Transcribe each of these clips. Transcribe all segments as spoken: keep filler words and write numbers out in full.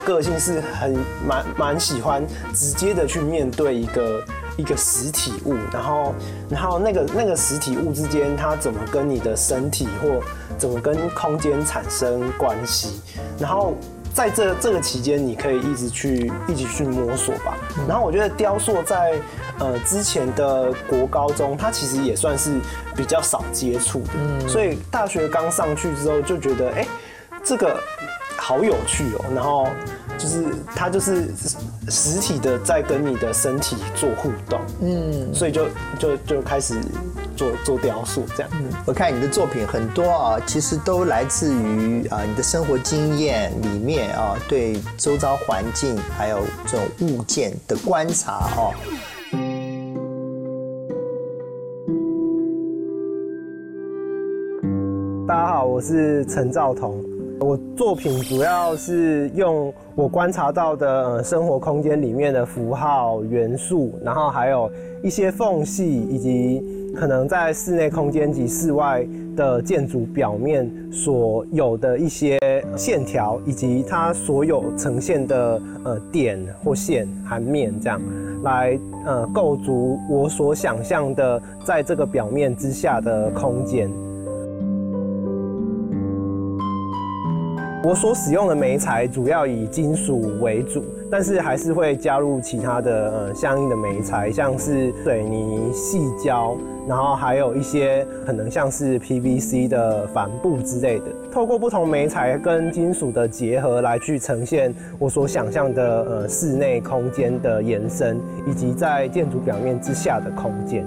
个性是很蛮蛮喜欢直接的去面对一个一个实体物，然后然后那个那个实体物之间，它怎么跟你的身体或怎么跟空间产生关系，然后在这这个期间，你可以一直去一直去摸索吧。然后我觉得雕塑在呃之前的国高中，它其实也算是比较少接触的，嗯、所以大学刚上去之后就觉得，哎、欸，这个好有趣哦。然后就是它就是实体的在跟你的身体做互动，嗯，所以就就就开始做做雕塑这样。 嗯，我看你的作品很多啊，其实都来自于啊你的生活经验里面啊，对周遭环境还有这种物件的观察哦。 大家好，我是陈兆彤。我作品主要是用我观察到的生活空间里面的符号元素，然后还有一些缝隙，以及可能在室内空间及室外的建筑表面所有的一些线条，以及它所有呈现的呃点或线含面，这样来呃构筑我所想象的在这个表面之下的空间。我所使用的媒材主要以金属为主，但是还是会加入其他的呃相应的媒材，像是水泥、矽胶，然后还有一些可能像是 P V C 的帆布之类的。透过不同媒材跟金属的结合来去呈现我所想象的呃室内空间的延伸，以及在建筑表面之下的空间。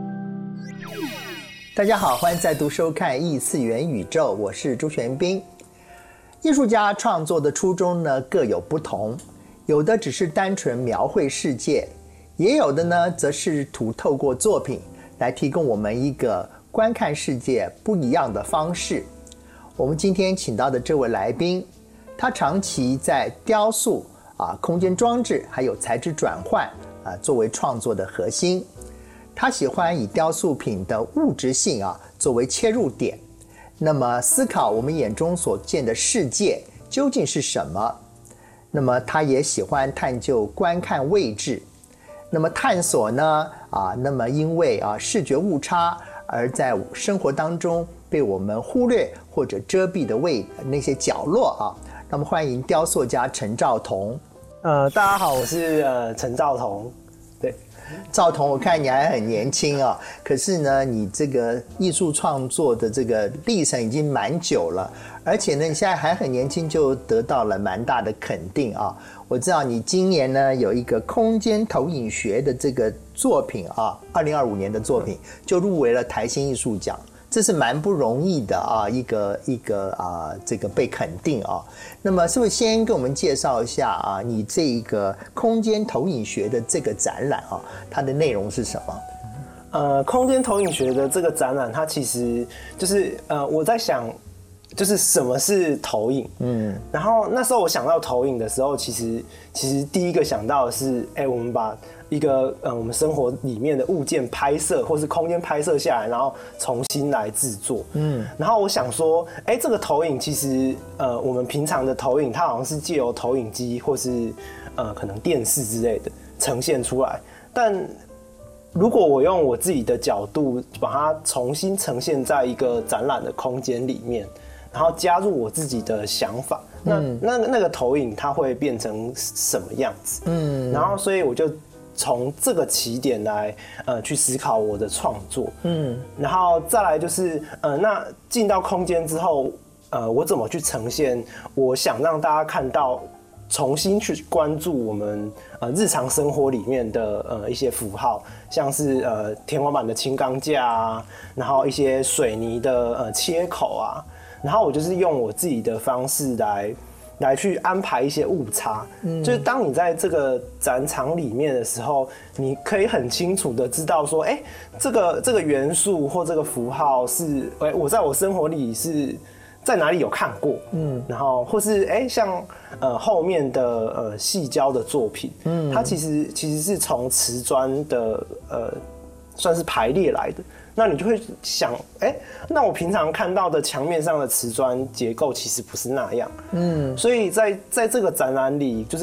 大家好，欢迎再度收看异次元宇宙，我是朱玄彬。艺术家创作的初衷呢各有不同，有的只是单纯描绘世界，也有的呢则试图透过作品来提供我们一个观看世界不一样的方式。我们今天请到的这位来宾，他长期在雕塑啊、空间装置还有材质转换啊作为创作的核心。他喜欢以雕塑品的物质性啊作为切入点。那么思考我们眼中所见的世界究竟是什么？那么他也喜欢探究观看位置，那么探索呢啊，那么因为啊视觉误差而在生活当中被我们忽略或者遮蔽的位那些角落啊。那么欢迎雕塑家陈兆彤。 呃，大家好，我是呃陈兆彤。对。 兆彤，我看你还很年轻啊，可是呢，你这个艺术创作的这个历程已经蛮久了，而且呢，你现在还很年轻就得到了蛮大的肯定啊。我知道你今年呢有一个空间投影学的这个作品啊，二零二五年的作品就入围了台新艺术奖。这是蛮不容易的啊，一个一个啊，这个被肯定啊。那么，是不是先跟我们介绍一下啊，你这一个空间投影学的这个展览啊，它的内容是什么？ 呃，空间投影学的这个展览，它其实就是呃，我在想，就是什么是投影？嗯，然后那时候我想到投影的时候，其实其实第一个想到的是，哎、欸，我们把一个呃我们生活里面的物件拍摄，或是空间拍摄下来，然后重新来制作。嗯，然后我想说，哎、欸，这个投影其实呃我们平常的投影，它好像是借由投影机或是呃可能电视之类的呈现出来，但如果我用我自己的角度把它重新呈现在一个展览的空间里面，然后加入我自己的想法，那、嗯、那那个投影它会变成什么样子？嗯，然后所以我就从这个起点来呃去思考我的创作，嗯，然后再来就是呃那进到空间之后，呃我怎么去呈现我想让大家看到，重新去关注我们呃日常生活里面的呃一些符号，像是呃天花板的轻钢架啊，然后一些水泥的呃切口啊，然后我就是用我自己的方式来来去安排一些误差，嗯，就是当你在这个展场里面的时候，你可以很清楚的知道说，哎、欸，这个这个元素或这个符号是，哎、欸，我在我生活里是在哪里有看过，嗯，然后或是哎、欸，像呃后面的呃矽胶的作品，嗯，它其实其实是从瓷砖的呃算是排列来的， 那你就会想，哎、欸，那我平常看到的墙面上的瓷砖结构其实不是那样。嗯，所以在在这个展览里，就是